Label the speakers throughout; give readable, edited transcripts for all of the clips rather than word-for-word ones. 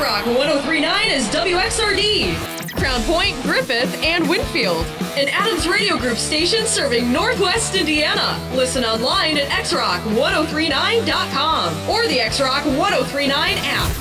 Speaker 1: X-Rock 103.9 is WXRD. Crown Point, Griffith, and Winfield. An Adams Radio Group station serving Northwest Indiana. Listen online at xrock1039.com or the X-Rock 1039 app.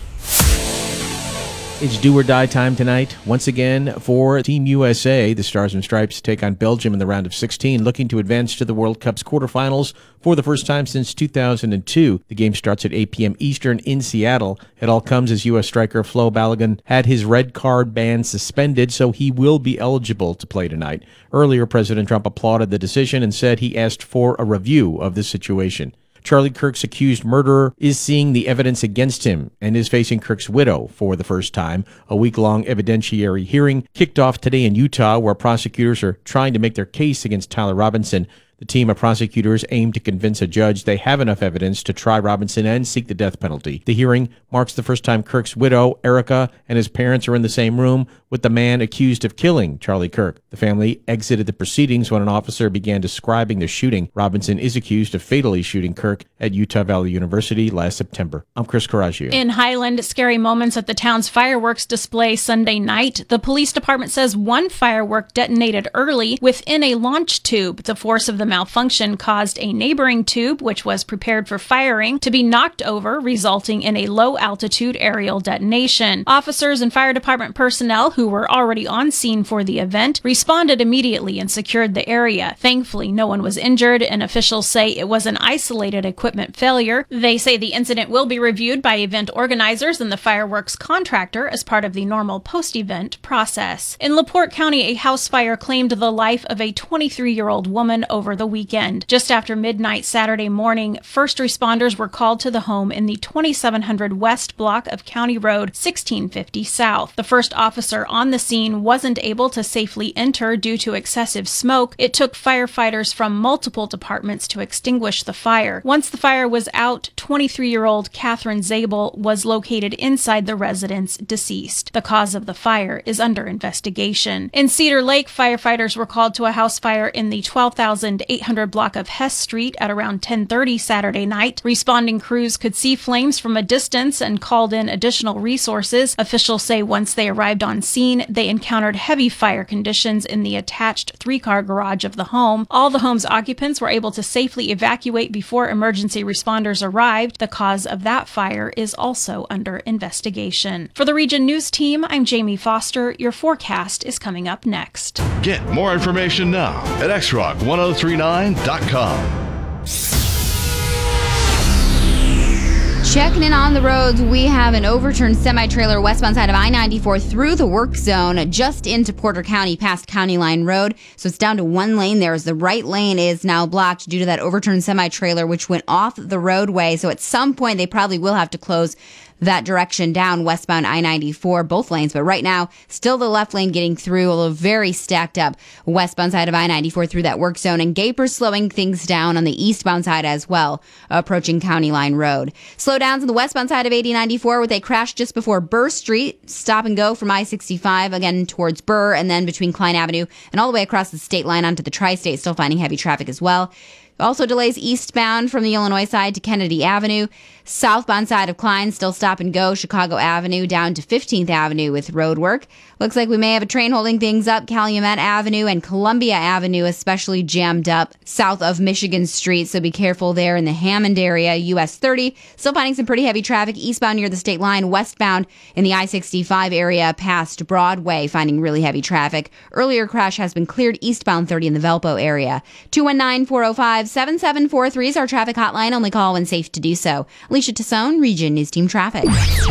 Speaker 2: It's do or die time tonight. Once again, for Team USA, the Stars and Stripes take on Belgium in the round of 16, looking to advance to the World Cup's quarterfinals for the first time since 2002. The game starts at 8 p.m. Eastern in Seattle. It all comes as U.S. striker Flo Balogun had his red card ban suspended, so he will be eligible to play tonight. Earlier, President Trump applauded the decision and said he asked for a review of the situation. Charlie Kirk's accused murderer is seeing the evidence against him and is facing Kirk's widow for the first time. A week-long evidentiary hearing kicked off today in Utah, where prosecutors are trying to make their case against Tyler Robinson. The team of prosecutors aim to convince a judge they have enough evidence to try Robinson and seek the death penalty. The hearing marks the first time Kirk's widow, Erica, and his parents are in the same room with the man accused of killing Charlie Kirk. The family exited the proceedings when an officer began describing the shooting. Robinson is accused of fatally shooting Kirk at Utah Valley University last September. I'm Chris Coraggio.
Speaker 3: In Highland, scary moments at the town's fireworks display Sunday night. The police department says one firework detonated early within a launch tube. The force of the malfunction caused a neighboring tube, which was prepared for firing, to be knocked over, resulting in a low-altitude aerial detonation. Officers and fire department personnel who were already on scene for the event responded immediately and secured the area. Thankfully, no one was injured, and officials say it was an isolated equipment failure. They say the incident will be reviewed by event organizers and the fireworks contractor as part of the normal post-event process. In LaPorte County, a house fire claimed the life of a 23-year-old woman over the weekend. Just after midnight Saturday morning, first responders were called to the home in the 2700 West block of County Road 1650 South. The first officer on the scene wasn't able to safely enter due to excessive smoke. It took firefighters from multiple departments to extinguish the fire. Once the fire was out, 23-year-old Catherine Zabel was located inside the residence, deceased. The cause of the fire is under investigation. In Cedar Lake, firefighters were called to a house fire in the 12,800 block of Hess Street at around 10:30 Saturday night. Responding crews could see flames from a distance and called in additional resources. Officials say once they arrived on scene, they encountered heavy fire conditions in the attached 3-car garage of the home. All the home's occupants were able to safely evacuate before emergency responders arrived. The cause of that fire is also under investigation. For the Region News Team, I'm Jamie Foster. Your forecast is coming up next.
Speaker 4: Get more information now at xrock1039.com.
Speaker 5: Checking in on the roads, we have an overturned semi-trailer westbound side of I-94 through the work zone just into Porter County past County Line Road. So it's down to one lane there as the right lane is now blocked due to that overturned semi-trailer which went off the roadway. So at some point they probably will have to close that direction down westbound I-94, both lanes. But right now, still the left lane getting through, although very stacked up westbound side of I-94 through that work zone. And Gapers slowing things down on the eastbound side as well, approaching County Line Road. Slowdowns on the westbound side of 8094 with a crash just before Burr Street. Stop and go from I-65 again towards Burr, and then between Klein Avenue and all the way across the state line onto the Tri-State, still finding heavy traffic as well. Also delays eastbound from the Illinois side to Kennedy Avenue. Southbound side of Klein, still stop and go. Chicago Avenue down to 15th Avenue with road work. Looks like we may have a train holding things up. Calumet Avenue and Columbia Avenue especially jammed up south of Michigan Street, so be careful there in the Hammond area. US 30, still finding some pretty heavy traffic eastbound near the state line. Westbound in the I-65 area past Broadway, finding really heavy traffic. Earlier crash has been cleared eastbound 30 in the Valpo area. 219-405-7743 is our traffic hotline. Only call when safe to do so. Alicia Tassone, Region News Team Traffic.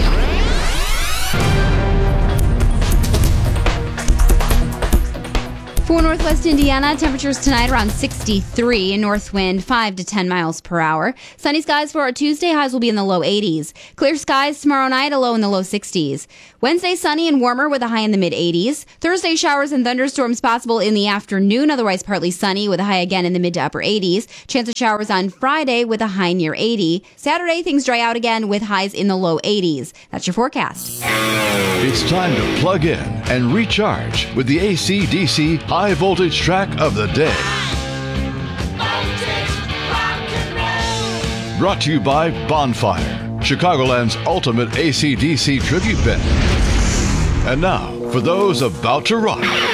Speaker 5: For Northwest Indiana, temperatures tonight around 63, north wind 5 to 10 miles per hour. Sunny skies for our Tuesday, highs will be in the low 80s. Clear skies tomorrow night, a low in the low 60s. Wednesday, sunny and warmer with a high in the mid 80s. Thursday, showers and thunderstorms possible in the afternoon, otherwise partly sunny with a high again in the mid to upper 80s. Chance of showers on Friday with a high near 80. Saturday, things dry out again with highs in the low 80s. That's your forecast.
Speaker 4: It's time to plug in and recharge with the AC/DC high voltage track of the day. Brought to you by Bonfire. Chicagoland's ultimate AC/DC tribute band. And now, for those about to rock.